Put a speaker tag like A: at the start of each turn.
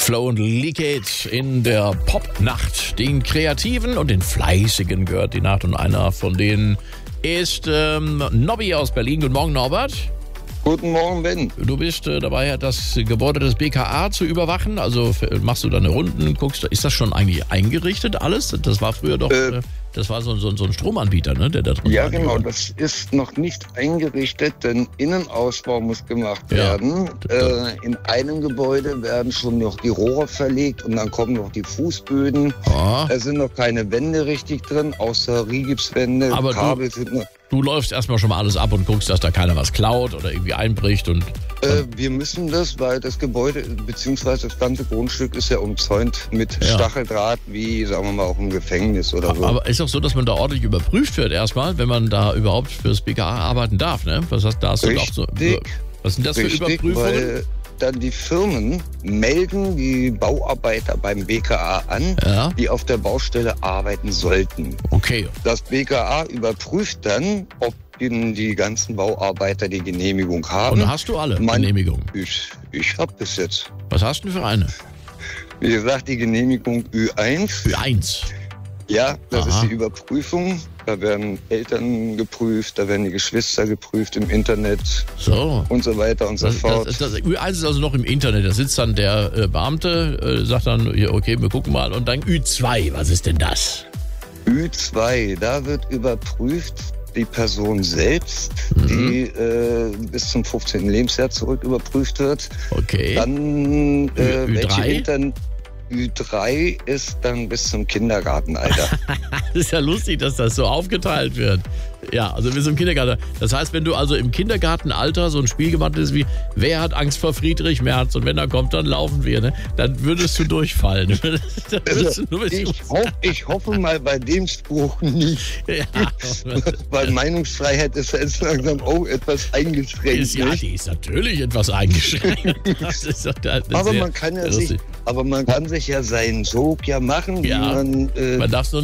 A: Flow und Leakage in der Popnacht. Den Kreativen und den Fleißigen gehört die Nacht und einer von denen ist Nobby aus Berlin. Guten Morgen, Norbert.
B: Guten Morgen, Ben.
A: Du bist dabei, das Gebäude des BKA zu überwachen. Also machst du deine Runden, guckst, ist das schon eigentlich eingerichtet alles? Das war früher doch, das war so ein Stromanbieter, ne? Der da drin
B: Ja,
A: war.
B: genau, das ist noch nicht eingerichtet, denn Innenausbau muss gemacht werden. In einem Gebäude werden schon noch die Rohre verlegt und dann kommen noch die Fußböden.
A: Ah.
B: Da sind noch keine Wände richtig drin, außer Rigipswände,
A: Aber
B: Kabel sind noch...
A: Du läufst erstmal schon mal alles ab und guckst, dass da keiner was klaut oder irgendwie einbricht und...
B: Wir müssen das, weil das Gebäude bzw. das ganze Grundstück ist ja umzäunt mit Stacheldraht, wie, sagen wir mal, auch im Gefängnis oder so.
A: Aber ist auch so, dass man da ordentlich überprüft wird erstmal, wenn man da überhaupt fürs BKA arbeiten darf, ne? Was sind das für Überprüfungen?
B: Weil dann die Firmen melden die Bauarbeiter beim BKA an, die auf der Baustelle arbeiten sollten.
A: Okay.
B: Das BKA überprüft dann, ob die ganzen Bauarbeiter die Genehmigung haben.
A: Und hast du alle Genehmigungen?
B: Ich habe bis jetzt.
A: Was hast du denn für eine?
B: Wie gesagt, die Genehmigung Ü1.
A: Ü1?
B: Ja, das ist die Überprüfung. Da werden Eltern geprüft, da werden die Geschwister geprüft im Internet und so weiter und so fort.
A: Das Ü1 ist also noch im Internet. Da sitzt dann der Beamte, sagt dann, okay, wir gucken mal. Und dann Ü2, was ist denn das?
B: Ü2, da wird überprüft die Person selbst, die bis zum 15. Lebensjahr zurück überprüft wird.
A: Okay.
B: Dann welche
A: Ü3?
B: Eltern... Ü3 ist dann bis zum Kindergartenalter.
A: Das ist ja lustig, dass das so aufgeteilt wird. Ja, also bis zum Kindergarten. Das heißt, wenn du also im Kindergartenalter so ein Spiel gemacht hast wie wer hat Angst vor Friedrich Merz und wenn er kommt, dann laufen wir, ne? Dann würdest du durchfallen.
B: Ich hoffe mal bei dem Spruch nicht.
A: Ja.
B: Weil Meinungsfreiheit ist jetzt langsam auch etwas eingeschränkt.
A: Die ist natürlich etwas eingeschränkt.
B: Aber man kann sich ja seinen Sog machen, wie man...
A: Man darf